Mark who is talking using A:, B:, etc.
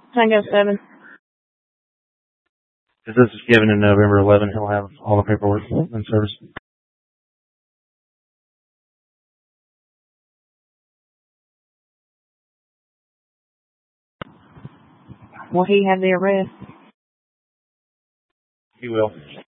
A: Tango 7.
B: If this is given in November 11, he'll have all the paperwork in service.
A: Will he have the arrest?
B: He will.